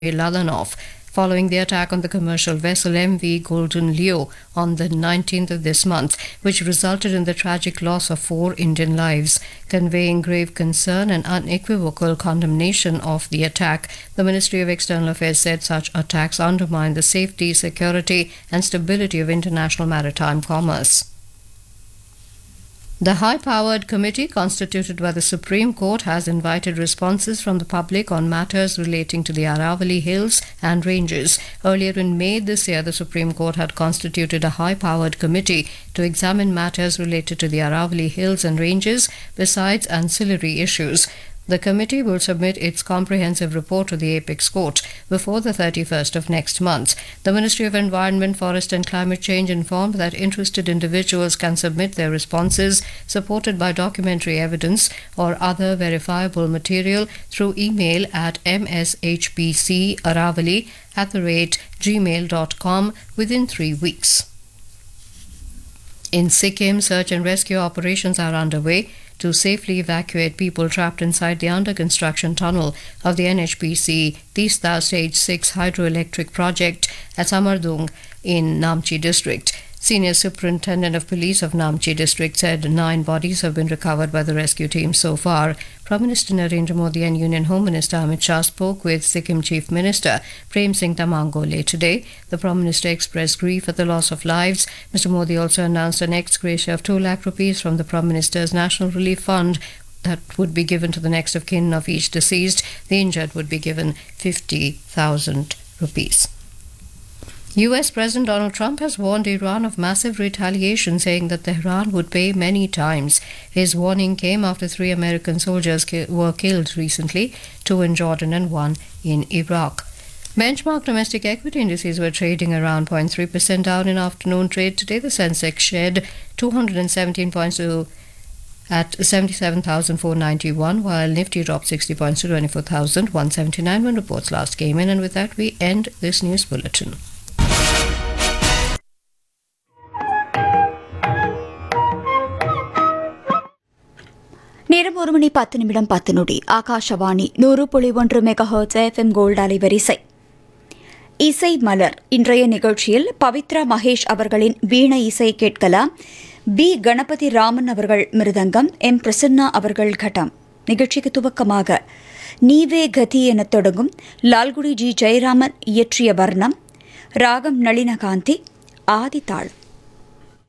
Ladanov, following the attack on the commercial vessel MV Golden Leo on the 19th of this month, which resulted in the tragic loss of 4 Indian lives. Conveying grave concern and unequivocal condemnation of the attack, the Ministry of External Affairs said such attacks undermine the safety, security and stability of international maritime commerce. The high-powered committee constituted by the Supreme Court has invited responses from the public on matters relating to the Aravalli Hills and Ranges. Earlier in May this year, the Supreme Court had constituted a high-powered committee to examine matters related to the Aravalli Hills and Ranges, besides ancillary issues. The committee will submit its comprehensive report to the Apex Court before the 31st of next month. The Ministry of Environment, Forest and Climate Change informed that interested individuals can submit their responses, supported by documentary evidence or other verifiable material, through email at mshpcaravali@gmail.com within 3 weeks. In Sikkim, search and rescue operations are underway to safely evacuate people trapped inside the under-construction tunnel of the NHPC Tista Stage 6 hydroelectric project at Samardung in Namchi district. Senior Superintendent of Police of Namchi district said 9 bodies have been recovered by the rescue team so far. Prime Minister Narendra Modi and Union Home Minister Amit Shah spoke with Sikkim Chief Minister Prem Singh Tamangole today. The Prime Minister expressed grief at the loss of lives. Mr. Modi also announced an ex gratia of 2 lakh rupees from the Prime Minister's National Relief Fund that would be given to the next of kin of each deceased. The injured would be given 50,000 rupees. US President Donald Trump has warned Iran of massive retaliation, saying that Tehran would pay many times. His warning came after 3 American soldiers were killed recently, 2 in Jordan and 1 in Iraq. Benchmark domestic equity indices were trading around 0.3% down in afternoon trade today. The Sensex shed 217 points at 77,491, while Nifty dropped 60 points to 24,179 when reports last came in. And with that, we end this news bulletin. நேரம் 1 மணி 10 நிமிடம் 10 நொடி. Akashvani 100.1 megahertz FM gold அலைவரிசை. இசை மலர். இன்றைய நிகழ்ச்சியில் பவித்ரா மகேஷ் அவர்களின் வீணை இசை கேட்கலாம். பி கணபதி ராமன் அவர்கள் மிருதங்கம், எம் பிரசன்னா அவர்கள் கட்டம். நிகழ்ச்சிக்கு துவக்கமாக நீவே கதி என தொடங்கும் லால்குடி ஜி ஜெயராமன் இயற்றிய வர்ணம், ராகம் நளினகாந்தி, ஆதித்தாள்.